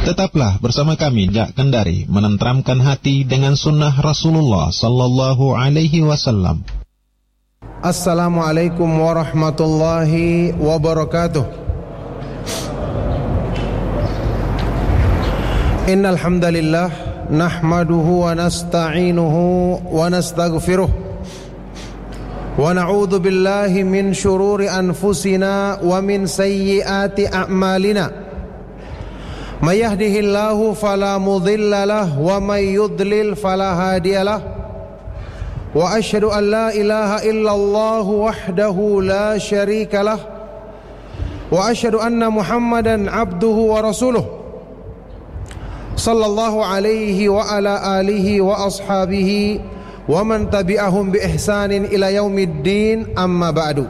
Tetaplah bersama kami Jak Kendari menenteramkan hati dengan sunnah Rasulullah sallallahu alaihi wasallam. Assalamualaikum warahmatullahi wabarakatuh. Innal hamdalillah nahmaduhu wa nasta'inuhu wa nastaghfiruh wa na'udzu billahi min shururi anfusina wa min sayyiati a'malina. May yahdihillahu fala mudilla lahu wa may yudlil fala hadiya lahu. Wa asyhadu an la ilaha illallah wahdahu la syarika lah. Wa asyhadu anna Muhammadan abduhu wa rasuluh. Sallallahu alaihi wa ala alihi wa ashabihi wa man tabi'ahum bi ihsanin ila yaumiddin, amma ba'du.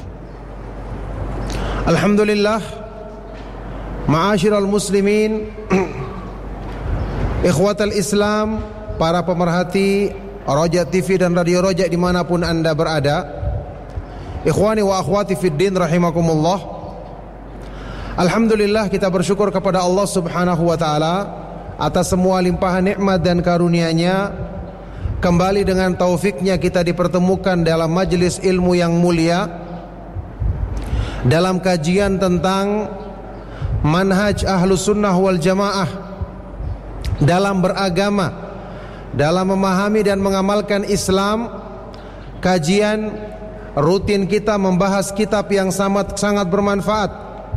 Alhamdulillah, ma'asyiral muslimin, ikhwatal Islam, para pemerhati Roja TV dan Radio Roja dimanapun anda berada, ikhwani wa akhwati fid din rahimakumullah. Alhamdulillah, kita bersyukur kepada Allah subhanahu wa ta'ala atas semua limpahan nikmat dan karunia-Nya. Kembali dengan taufiknya kita dipertemukan dalam majelis ilmu yang mulia, dalam kajian tentang manhaj ahlus sunnah wal jamaah dalam beragama, dalam memahami dan mengamalkan Islam. Kajian rutin kita membahas kitab yang sangat bermanfaat,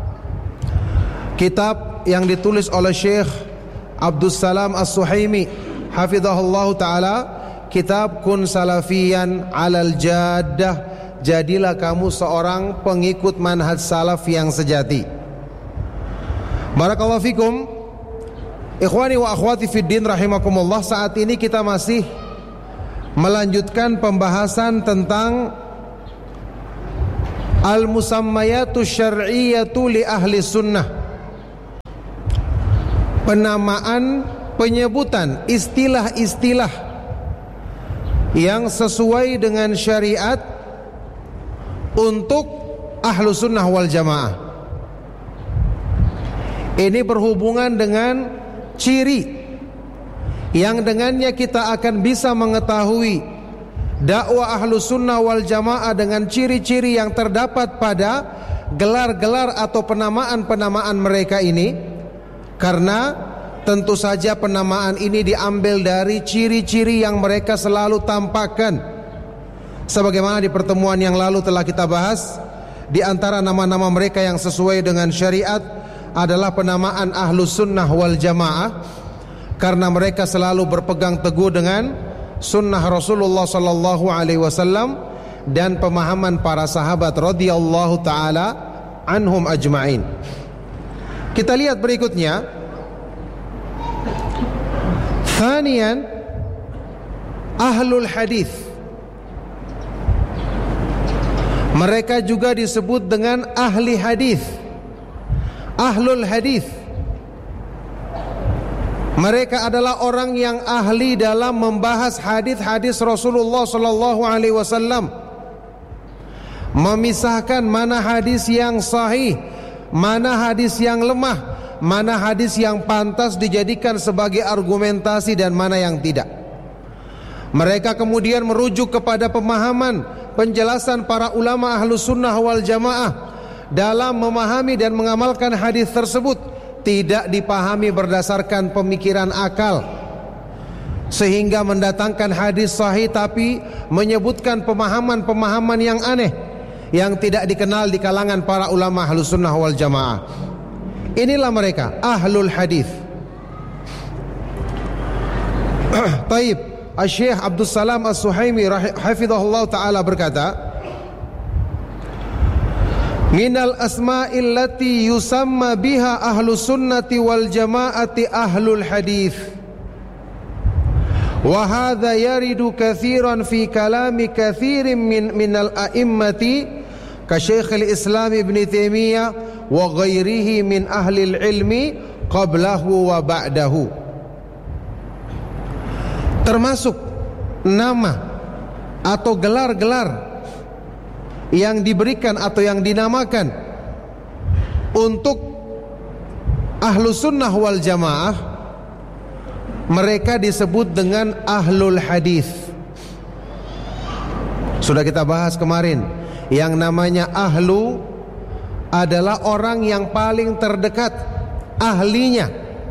kitab yang ditulis oleh Syekh Abdus Salam As-Suhaimi hafizahullah ta'ala, kitab Kun Salafiyan alal Jaddah, jadilah kamu seorang pengikut manhaj salaf yang sejati. Barakallahu fikum, ikhwani wa akhwati fid din rahimakumullah. Saat ini kita masih melanjutkan pembahasan tentang al-musammayatu syar'iyyatu li ahli sunnah. Penamaan, penyebutan istilah-istilah yang sesuai dengan syariat untuk ahlu sunnah wal jamaah. Ini berhubungan dengan ciri yang dengannya kita akan bisa mengetahui dakwah ahlu sunnah wal jamaah dengan ciri-ciri yang terdapat pada gelar-gelar atau penamaan-penamaan mereka ini. Karena tentu saja penamaan ini diambil dari ciri-ciri yang mereka selalu tampakkan. Sebagaimana di pertemuan yang lalu telah kita bahas, di antara nama-nama mereka yang sesuai dengan syariat adalah penamaan ahlus sunnah wal jamaah, karena mereka selalu berpegang teguh dengan sunnah Rasulullah sallallahu alaihi wasallam dan pemahaman para sahabat radhiyallahu taala anhum ajma'in. Kita lihat berikutnya. Thaniyan, ahlul hadis. Mereka juga disebut dengan ahli hadis. Ahlul hadis, mereka adalah orang yang ahli dalam membahas hadis-hadis Rasulullah sallallahu alaihi wasallam, memisahkan mana hadis yang sahih, mana hadis yang lemah, mana hadis yang pantas dijadikan sebagai argumentasi dan mana yang tidak. Mereka kemudian merujuk kepada pemahaman, penjelasan para ulama ahlus sunnah wal jamaah dalam memahami dan mengamalkan hadis tersebut. Tidak dipahami berdasarkan pemikiran akal sehingga mendatangkan hadis sahih, tapi menyebutkan pemahaman-pemahaman yang aneh yang tidak dikenal di kalangan para ulama ahlus sunnah wal jamaah. Inilah mereka ahlul hadis. Taib, Syekh Abdus Salam As-Suhaimi hafizahullah ta'ala berkata, minal asma'il lati yusamma biha ahlus sunnati wal jama'ati ahlul hadith. Wa hadha yaridu kathiran fi kalami kathirin minal a'immati ka Syekhul Islam Ibn Taimiyah wa ghairihi min ahli ilmi qablahu wa ba'dahu. Termasuk nama atau gelar-gelar yang diberikan atau yang dinamakan untuk Ahlus sunnah wal jamaah, mereka disebut dengan ahlul hadis. Sudah kita bahas kemarin, yang namanya ahlu adalah orang yang paling terdekat, ahlinya.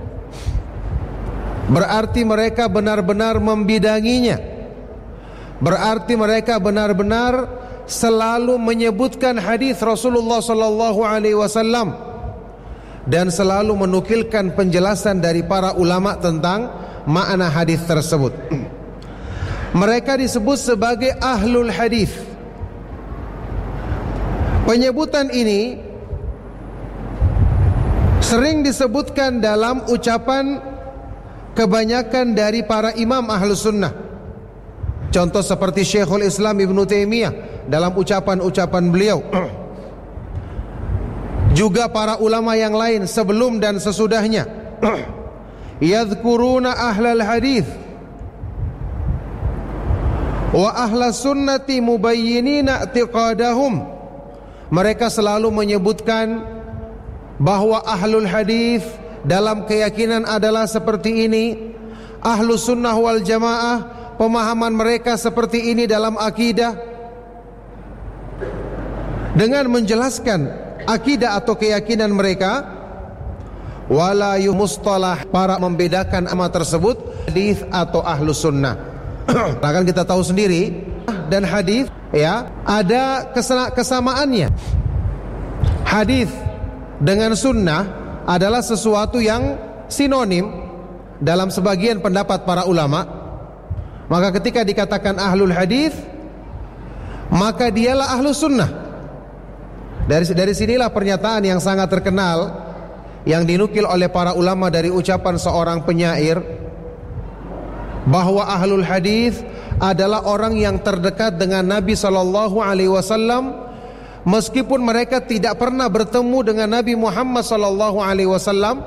Berarti mereka benar-benar membidanginya. Berarti mereka benar-benar selalu menyebutkan hadis Rasulullah sallallahu alaihi wasallam dan selalu menukilkan penjelasan dari para ulama tentang makna hadis tersebut. Mereka disebut sebagai ahlul hadis. Penyebutan ini sering disebutkan dalam ucapan kebanyakan dari para imam ahlus sunnah. Contoh seperti Syekhul Islam Ibnu Taimiyah dalam ucapan-ucapan beliau. Juga para ulama yang lain sebelum dan sesudahnya. Yadhkuruna ahlal hadis wa ahlas sunnati mubayyinina i'tiqadahum. Mereka selalu menyebutkan bahwa ahlul hadis dalam keyakinan adalah seperti ini. Ahlus sunnah wal jamaah, pemahaman mereka seperti ini dalam akidah, dengan menjelaskan akidah atau keyakinan mereka. Wala mustalah, para membedakan nama tersebut hadis atau ahlus sunnah. Bahkan kita tahu sendiri dan hadis ya ada kesamaannya. Hadis dengan sunnah adalah sesuatu yang sinonim dalam sebagian pendapat para ulama. Maka ketika dikatakan ahlul hadis, maka dialah ahlus sunnah. Dari sinilah pernyataan yang sangat terkenal yang dinukil oleh para ulama dari ucapan seorang penyair, bahwa ahlul hadis adalah orang yang terdekat dengan Nabi sallallahu alaihi wasallam meskipun mereka tidak pernah bertemu dengan Nabi Muhammad sallallahu alaihi wasallam,